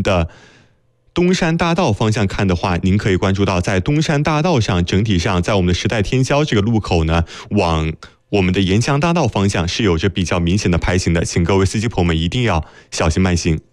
的东山大道方向看的话，您可以关注到在东山大道上，整体上在我们的时代天骄这个路口呢，往我们的沿江大道方向是有着比较明显的排行的，请各位司机朋友们一定要小心慢行。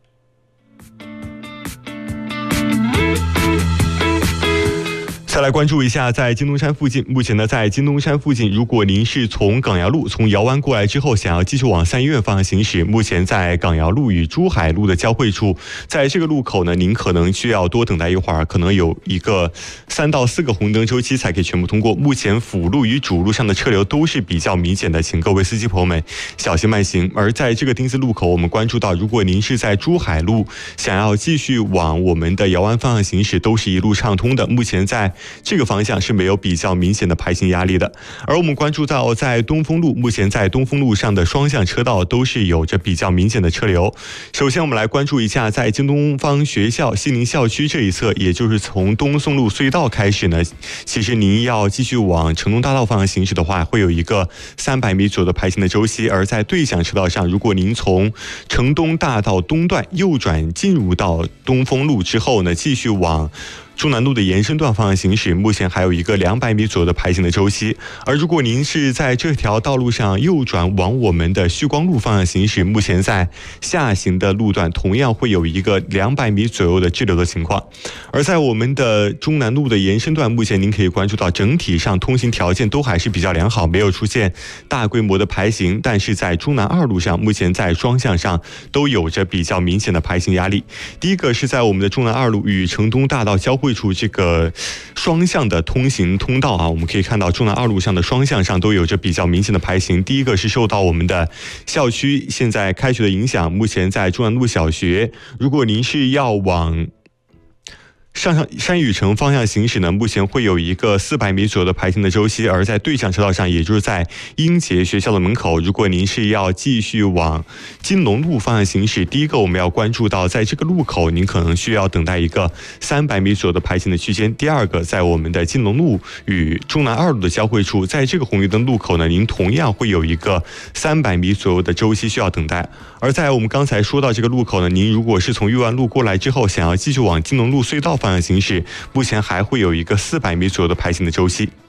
再来关注一下，在金东山附近，目前呢，在金东山附近，如果您是从港瑶路从姚湾过来之后，想要继续往三医院方向行驶，目前在港瑶路与珠海路的交汇处，在这个路口呢，您可能需要多等待一会儿，可能有一个3到4个红灯周期才可以全部通过。目前辅路与主路上的车流都是比较明显的，请各位司机朋友们小心慢行。而在这个丁字路口，我们关注到，如果您是在珠海路想要继续往我们的姚湾方向行驶，都是一路畅通的。目前在这个方向是没有比较明显的排行压力的。而我们关注到在东风路，目前在东风路上的双向车道都是有着比较明显的车流。首先我们来关注一下在京东方学校西宁校区这一侧，也就是从东宋路隧道开始呢，其实您要继续往城东大道方向行驶的话，会有一个300米左右的排行的周期。而在对向车道上，如果您从城东大道东段右转进入到东风路之后呢，继续往中南路的延伸段方向行驶，目前还有一个200米左右的排行的周期。而如果您是在这条道路上右转往我们的旭光路方向行驶，目前在下行的路段同样会有一个200米左右的滞留的情况。而在我们的中南路的延伸段，目前您可以关注到整体上通行条件都还是比较良好，没有出现大规模的排行。但是在中南2路上，目前在双向上都有着比较明显的排行压力。第一个是在我们的中南2路与城东大道交汇处这个双向的通行通道啊，我们可以看到中南2路上的双向上都有着比较明显的排行。第一个是受到我们的校区现在开学的影响，目前在中南路小学，如果您是要往上山雨城方向行驶呢，目前会有一个400米左右的排行的周期。而在对向车道上，也就是在英杰学校的门口，如果您是要继续往金龙路方向行驶，第一个我们要关注到，在这个路口您可能需要等待一个300米左右的排行的区间。第二个，在我们的金龙路与中南2路的交汇处，在这个红绿灯路口呢，您同样会有一个300米左右的周期需要等待。而在我们刚才说到这个路口呢，您如果是从裕安路过来之后，想要继续往金龙路隧道方向行驶，目前还会有一个400米左右的排行的周期。